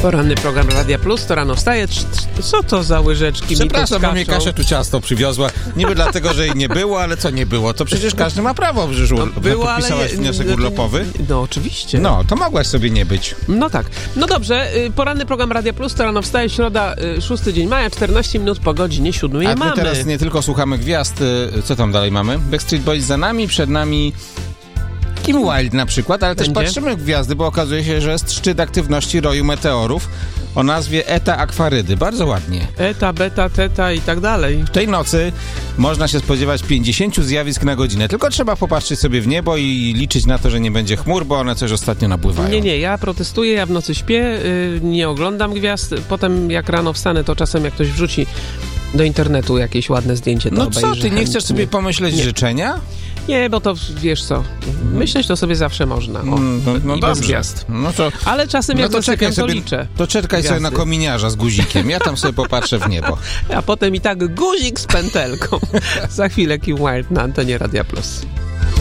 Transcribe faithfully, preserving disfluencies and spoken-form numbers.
Poranny program Radia Plus, to rano wstaje. Co to za łyżeczki? Przepraszam, bo mnie Kasia tu ciasto przywiozła. Niby dlatego, że jej nie było, ale co nie było? To przecież każdy ma prawo, że no, było, podpisałaś ale... wniosek urlopowy. No oczywiście. No, to mogłaś sobie nie być. No tak. No dobrze, poranny program Radia Plus, to rano wstaje, środa, szósty dzień maja, czternaście minut po godzinie siódmej. A my mamy. teraz nie tylko słuchamy gwiazd, co tam dalej mamy? Backstreet Boys za nami, przed nami Kim Wilde na przykład, ale Będzie? też patrzymy w gwiazdy, bo okazuje się, że jest szczyt aktywności roju meteorów o nazwie Eta Aquarydy. Bardzo ładnie. Eta, beta, teta i tak dalej. W tej nocy można się spodziewać pięćdziesięciu zjawisk na godzinę. Tylko trzeba popatrzeć sobie w niebo i liczyć na to, że nie będzie chmur, bo one coś ostatnio napływają. Nie, nie, ja protestuję, ja w nocy śpię, yy, nie oglądam gwiazd. Potem jak rano wstanę, to czasem jak ktoś wrzuci do internetu jakieś ładne zdjęcie, to No obejrzę. co, ty nie chcesz sobie pomyśleć nie. życzenia? Nie, bo to wiesz co, myśleć to sobie zawsze można. O, no, no i dobrze. bez gwiazd. No to, ale czasem no jak to czekaj to sobie, liczę. To czekaj gwiazdy. sobie na kominiarza z guzikiem. Ja tam sobie popatrzę w niebo. A potem i tak guzik z pętelką. Za chwilę Kim Wilde na antenie Radia Plus.